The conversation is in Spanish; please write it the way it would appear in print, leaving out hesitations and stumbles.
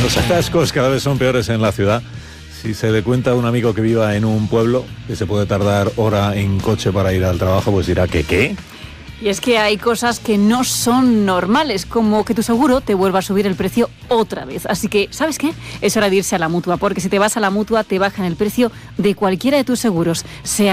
Los atascos cada vez son peores en la ciudad. Si se le cuenta a un amigo que viva en un pueblo que se puede tardar hora en coche para ir al trabajo, pues dirá que ¿qué? Y es que hay cosas que no son normales, como que tu seguro te vuelva a subir el precio otra vez. Así que, ¿sabes qué? Es hora de irse a la Mutua, porque si te vas a la Mutua te bajan el precio de cualquiera de tus seguros, sea